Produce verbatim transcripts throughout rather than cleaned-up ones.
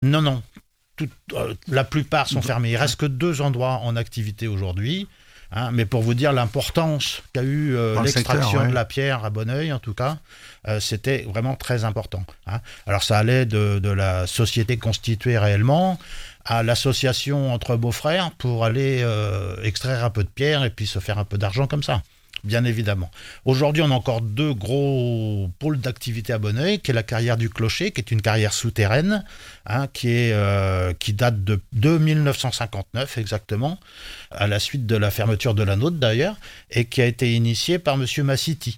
Non, non. Tout, euh, la plupart sont fermés. Il reste que deux endroits en activité aujourd'hui. Hein, mais pour vous dire l'importance qu'a eu euh, l'extraction secteur, ouais. de la pierre à Bonneuil, en tout cas, euh, c'était vraiment très important. Hein. Alors ça allait de, de la société constituée réellement à l'association entre beaux-frères pour aller euh, extraire un peu de pierre et puis se faire un peu d'argent comme ça. Bien évidemment. Aujourd'hui, on a encore deux gros pôles d'activité à Bonneuil, qui est la carrière du Clocher, qui est une carrière souterraine, hein, qui, est, euh, qui date de, de dix-neuf cent cinquante-neuf exactement, à la suite de la fermeture de la nôtre d'ailleurs, et qui a été initiée par Monsieur Massiti,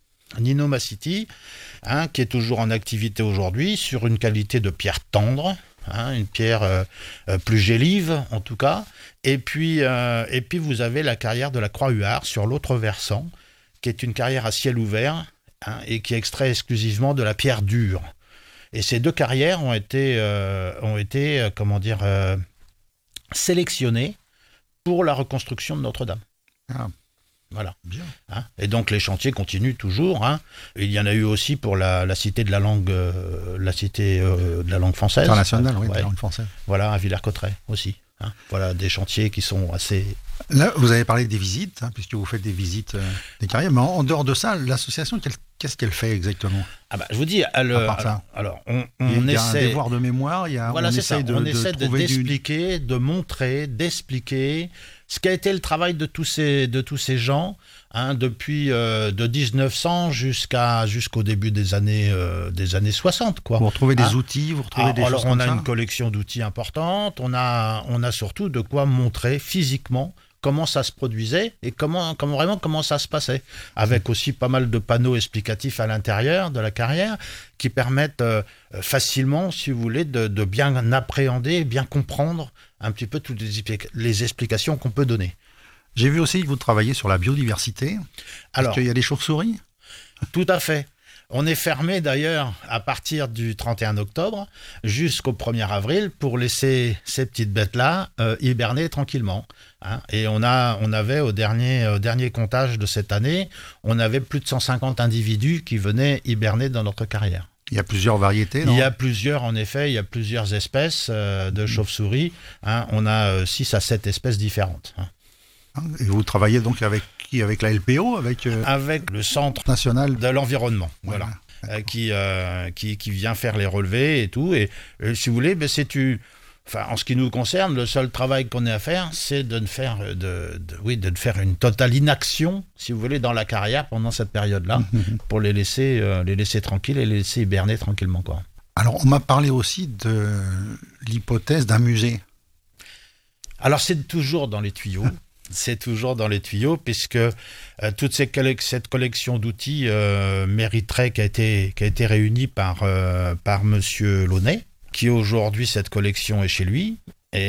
Nino Massiti, hein, qui est toujours en activité aujourd'hui, sur une qualité de pierre tendre, hein, une pierre euh, euh, plus gélive en tout cas. Et puis, euh, et puis vous avez la carrière de la Croix-Huard sur l'autre versant, qui est une carrière à ciel ouvert, hein, et qui extrait exclusivement de la pierre dure. Et ces deux carrières ont été, euh, ont été euh, comment dire, euh, sélectionnées pour la reconstruction de Notre-Dame. Ah. Voilà. Bien. Hein, et donc les chantiers continuent toujours. Hein. Il y en a eu aussi pour la, la cité de la langue, euh, la cité euh, de la langue française. Internationale, oui, ouais. de la langue française. Voilà, à Villers-Cotterêts aussi. Hein. Voilà, des chantiers qui sont assez... Là, vous avez parlé des visites, hein, puisque vous faites des visites euh, des carrières, mais en, en dehors de ça, l'association, quel, qu'est-ce qu'elle fait exactement ? Ah bah, je vous dis, alors, alors, alors on, on il y a essaie... un devoir de mémoire, il y a, voilà, on c'est essaie ça. de, on de essaie de, d'expliquer, du... de montrer, d'expliquer ce qu'a été le travail de tous ces, de tous ces gens, hein, depuis euh, de dix-neuf cents jusqu'à, jusqu'au début des années, euh, des années soixante. Quoi. Vous retrouvez des hein. outils, vous retrouvez ah, des alors choses on comme a ça. une collection d'outils importante, on a, on a surtout de quoi montrer physiquement comment ça se produisait et comment, comment vraiment comment ça se passait, avec aussi pas mal de panneaux explicatifs à l'intérieur de la carrière qui permettent euh, facilement, si vous voulez, de, de bien appréhender, bien comprendre un petit peu toutes les, les explications qu'on peut donner. J'ai vu aussi que vous travaillez sur la biodiversité. Alors, est-ce qu'il y a des chauves-souris ? Tout à fait. On est fermé d'ailleurs à partir du trente et un octobre jusqu'au premier avril pour laisser ces petites bêtes-là euh, hiberner tranquillement. Hein. Et on, a, on avait au dernier, au dernier comptage de cette année, on avait plus de cent cinquante individus qui venaient hiberner dans notre carrière. Il y a plusieurs variétés, non ? Il y a plusieurs, en effet, il y a plusieurs espèces euh, de chauves-souris. Hein. On a euh, six à sept espèces différentes. Hein. Et vous travaillez donc avec qui ? Avec la L P O, avec euh, avec le Centre national de l'environnement, voilà, voilà. Euh, qui, euh, qui qui vient faire les relevés et tout. Et, et si vous voulez, ben c'est tu. Enfin, en ce qui nous concerne, le seul travail qu'on ait à faire, c'est de ne faire de, de oui de faire une totale inaction, si vous voulez, dans la carrière pendant cette période-là, pour les laisser euh, les laisser tranquilles et les laisser hiberner tranquillement, quoi. Alors, on m'a parlé aussi de l'hypothèse d'un musée. Alors, c'est toujours dans les tuyaux. C'est toujours dans les tuyaux, puisque euh, toute ces colle- cette collection d'outils euh, mériterait qui a été, qui a été réunie par, euh, par Monsieur Launay, qui aujourd'hui, cette collection est chez lui,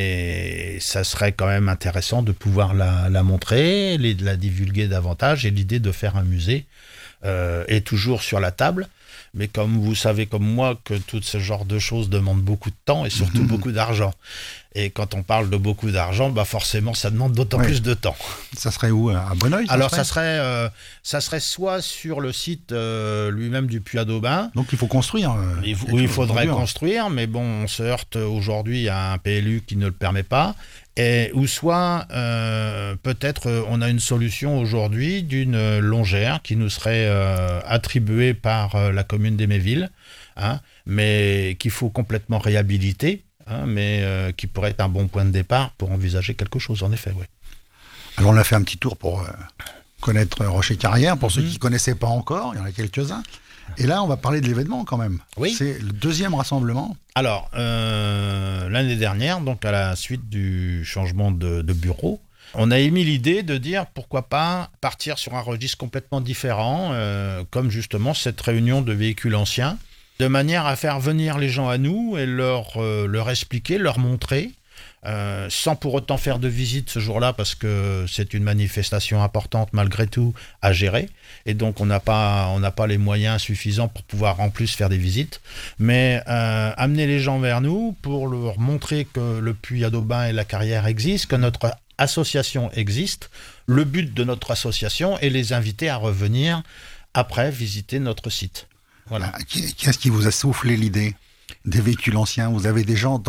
et ça serait quand même intéressant de pouvoir la, la montrer, les, la divulguer davantage, et l'idée de faire un musée euh, est toujours sur la table. Mais comme vous savez comme moi que tout ce genre de choses demande beaucoup de temps et surtout mmh. beaucoup d'argent. Et quand on parle de beaucoup d'argent, bah forcément, ça demande d'autant oui. plus de temps. Ça serait où ? À Bonneuil ? Ça Alors, serait, ça serait, euh, ça serait soit sur le site euh, lui-même du Puy-à-Daubin. Donc, il faut construire. Euh, il, où il faudrait construire, mais bon, on se heurte aujourd'hui à un P L U qui ne le permet pas. Et, ou soit, euh, peut-être, on a une solution aujourd'hui d'une longère qui nous serait euh, attribuée par euh, la commune d'Aiméville, hein, mais qu'il faut complètement réhabiliter. Hein, mais euh, qui pourrait être un bon point de départ pour envisager quelque chose, en effet, oui. Alors, on a fait un petit tour pour euh, connaître Rocher-Carrière, pour mmh. ceux qui ne connaissaient pas encore, il y en a quelques-uns. Et là, on va parler de l'événement, quand même. Oui. C'est le deuxième rassemblement. Alors, euh, l'année dernière, donc à la suite du changement de, de bureau, on a émis l'idée de dire, pourquoi pas partir sur un registre complètement différent, euh, comme justement cette réunion de véhicules anciens, de manière à faire venir les gens à nous et leur, euh, leur expliquer, leur montrer, euh, sans pour autant faire de visite ce jour-là, parce que c'est une manifestation importante malgré tout à gérer, et donc on n'a pas, on n'a pas les moyens suffisants pour pouvoir en plus faire des visites, mais euh, amener les gens vers nous pour leur montrer que le Puy-à-Daubin et la carrière existent, que notre association existe, le but de notre association est les inviter à revenir après visiter notre site. Voilà. Qu'est-ce qui vous a soufflé l'idée ? des véhicules anciens, vous avez des gens